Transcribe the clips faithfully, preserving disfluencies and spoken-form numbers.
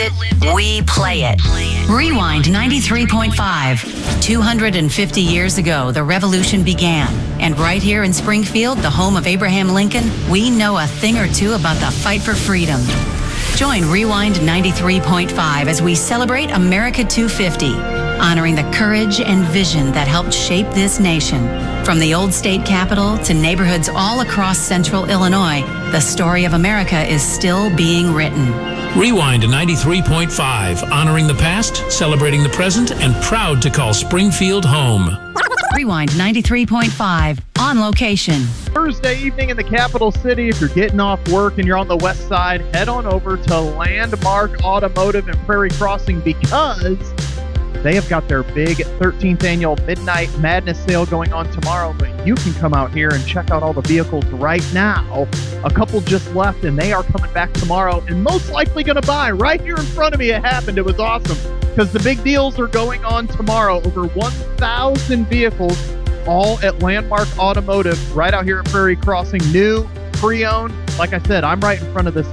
We play it. Rewind ninety-three point five. two hundred fifty years ago, the revolution began. And right here in Springfield, the home of Abraham Lincoln, we know a thing or two about the fight for freedom. Join Rewind ninety-three point five as we celebrate America two fifty, honoring the courage and vision that helped shape this nation. From the old state capitol to neighborhoods all across central Illinois, the story of America is still being written. Rewind ninety-three point five, honoring the past, celebrating the present, and proud to call Springfield home. Rewind ninety-three point five, on location. Thursday evening in the capital city. If you're getting off work and you're on the west side, head on over to Landmark Automotive in Prairie Crossing because they have got their big thirteenth annual Midnight Madness sale going on tomorrow. But you can come out here and check out all the vehicles right now. A couple just left, and they are coming back tomorrow and most likely going to buy. Right here in front of me, it happened. It was awesome because the big deals are going on tomorrow. Over one thousand vehicles, all at Landmark Automotive right out here at Prairie Crossing. New, pre-owned. Like I said, I'm right in front of this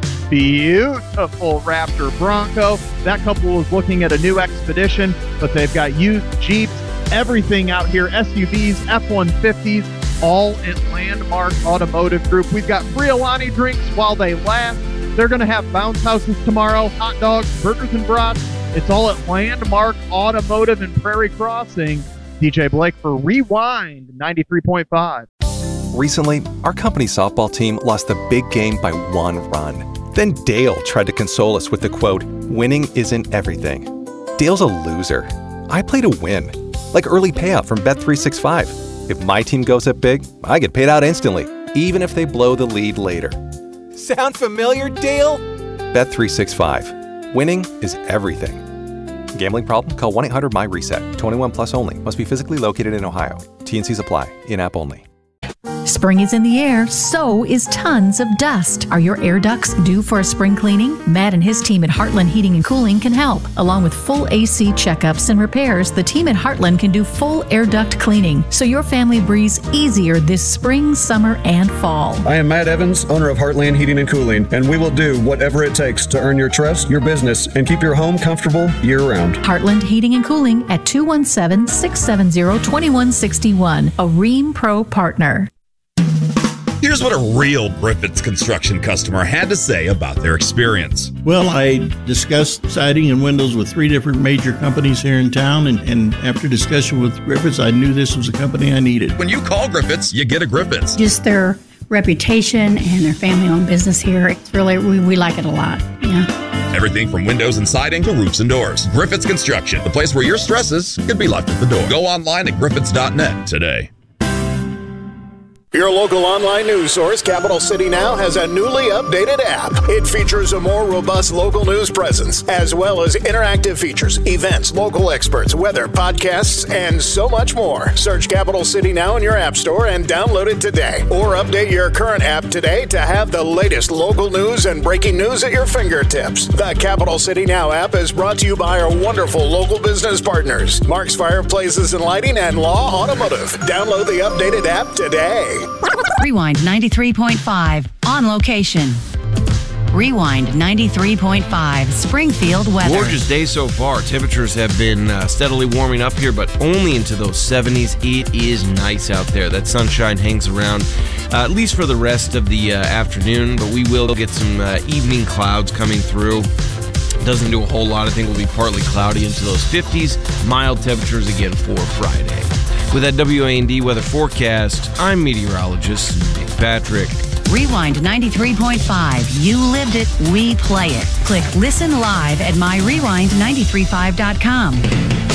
beautiful Raptor Bronco. That couple was looking at a new Expedition, but they've got used Jeeps, everything out here, S U Vs, F one fifties, all at Landmark Automotive Group. We've got free Alani drinks while they last. They're going to have bounce houses tomorrow, hot dogs, burgers and brats. It's all at Landmark Automotive in Prairie Crossing. D J Blake for Rewind ninety-three point five. Recently, our company softball team lost the big game by one run. Then Dale tried to console us with the quote, "Winning isn't everything." Dale's a loser. I play to win, like early payout from Bet three sixty-five. If my team goes up big, I get paid out instantly, even if they blow the lead later. Sound familiar, Dale? Bet three sixty-five. Winning is everything. Gambling problem? Call one eight hundred M Y reset. twenty-one plus only. Must be physically located in Ohio. T and Cs apply. In-app only. Spring is in the air, so is tons of dust. Are your air ducts due for a spring cleaning? Matt and his team at Heartland Heating and Cooling can help. Along with full A C checkups and repairs, the team at Heartland can do full air duct cleaning, so your family breathes easier this spring, summer, and fall. I am Matt Evans, owner of Heartland Heating and Cooling, and we will do whatever it takes to earn your trust, your business, and keep your home comfortable year-round. Heartland Heating and Cooling at two one seven, six seven zero, two one six one, a Rheem Pro partner. Here's what a real Griffiths Construction customer had to say about their experience. Well, I discussed siding and windows with three different major companies here in town, and, and after discussion with Griffiths, I knew this was a company I needed. When you call Griffiths, you get a Griffiths. Just their reputation and their family-owned business here, it's really, we, we like it a lot, yeah. Everything from windows and siding to roofs and doors. Griffiths Construction, the place where your stresses can be left at the door. Go online at griffiths dot net today. Your local online news source, Capital City Now, has a newly updated app. It features a more robust local news presence, as well as interactive features, events, local experts, weather, podcasts, and so much more. Search Capital City Now in your app store and download it today. Or update your current app today to have the latest local news and breaking news at your fingertips. The Capital City Now app is brought to you by our wonderful local business partners, Mark's Fireplaces and Lighting and Law Automotive. Download the updated app today. Rewind ninety-three point five, on location. Rewind ninety-three point five, Springfield weather. Gorgeous day so far. Temperatures have been uh, steadily warming up here, but only into those seventies. It is nice out there. That sunshine hangs around, uh, at least for the rest of the uh, afternoon, but we will get some uh, evening clouds coming through. Doesn't do a whole lot. I think we'll be partly cloudy into those fifties. Mild temperatures again for Friday. With that W A N D weather forecast, I'm meteorologist Nick Patrick. Rewind ninety-three point five. You lived it, we play it. Click Listen Live at my rewind nine three five dot com.